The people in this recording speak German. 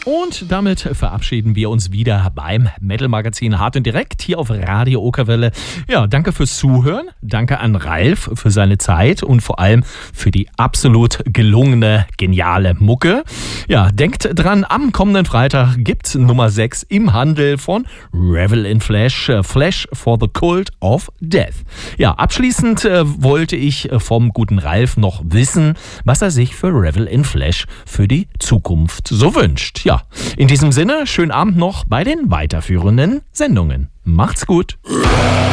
Und damit verabschieden wir uns wieder beim Metal-Magazin Hart und Direkt hier auf Radio Okerwelle. Ja, danke fürs Zuhören. Danke an Ralf für seine Zeit und vor allem für die absolut gelungene, geniale Mucke. Ja, denkt dran, am kommenden Freitag gibt's Nummer 6 im Handel von Revel in Flesh, Flesh for the Cult of Death. Ja, abschließend wollte ich vom guten Ralf noch wissen, was er sich für Revel in Flesh für die Zukunft so wünscht. Ja, in diesem Sinne, schönen Abend noch bei den weiterführenden Sendungen. Macht's gut!